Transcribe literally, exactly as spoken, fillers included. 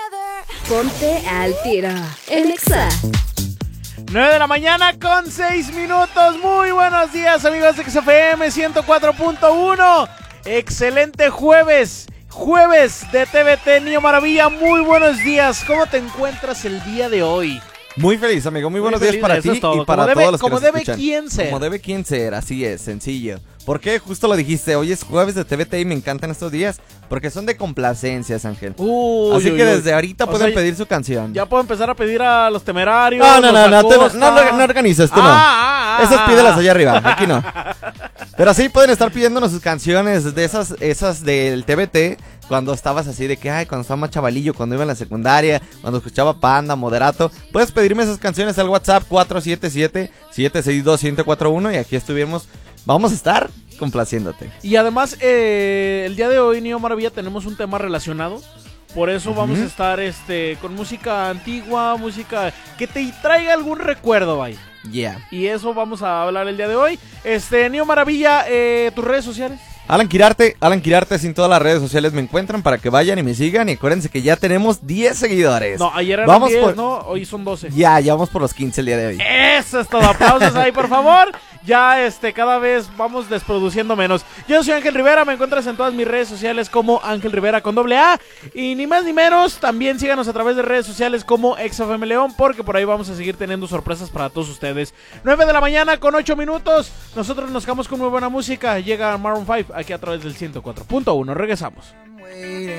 Ponte al tiro en Exa. nueve de la mañana con seis minutos. Muy buenos días, amigos de X F M ciento cuatro punto uno. Excelente jueves. Jueves de T V T Niño Maravilla. Muy buenos días. ¿Cómo te encuentras el día de hoy? Muy feliz, amigo. Muy buenos Muy días feliz, para eso ti es todo. y para Como debe- todos los que como nos debe escuchan. quien ser. Como debe quien ser, así es, sencillo. Porque justo lo dijiste, hoy es jueves de T V T y me encantan estos días porque son de complacencias, Ángel. Uy, Así uy, que uy. desde ahorita O pueden sea, pedir su canción. Ya puedo empezar a pedir a los Temerarios. No, no, los no, no, tú no, Acosta. no, no, no organizas, tú Ah, no. ah, ah, Esas ah, pídelas ah. allá arriba, aquí no. Pero sí pueden estar pidiéndonos sus canciones de esas, esas del T V T. Cuando estabas así de que, ay, cuando estaba más chavalillo, cuando iba en la secundaria, cuando escuchaba Panda, Moderato. Puedes pedirme esas canciones al WhatsApp cuatro siete siete, siete seis dos, uno cero cuatro uno y aquí estuvimos, vamos a estar complaciéndote. Y además, eh, el día de hoy, Niño Maravilla, tenemos un tema relacionado. Por eso uh-huh. vamos a estar este con música antigua, música que te traiga algún recuerdo, vaya. Yeah. Y eso vamos a hablar el día de hoy. Este, Niño Maravilla, eh, tus redes sociales. Alan Quirarte, Alan Quirarte, sin todas las redes sociales me encuentran para que vayan y me sigan. Y acuérdense que ya tenemos diez seguidores. No, ayer eran vamos diez, por... ¿no? Hoy son doce. Ya, ya vamos por los quince el día de hoy. Eso es todo, aplausos ahí, por favor. Ya, este, cada vez vamos desproduciendo menos. Yo soy Ángel Rivera, me encuentras en todas mis redes sociales como Ángel Rivera con doble A. Y ni más ni menos, también síganos a través de redes sociales como X F M León, porque por ahí vamos a seguir teniendo sorpresas para todos ustedes. nueve de la mañana con ocho minutos. Nosotros nos quedamos con muy buena música. Llega Maroon cinco aquí a través del ciento cuatro punto uno. Regresamos.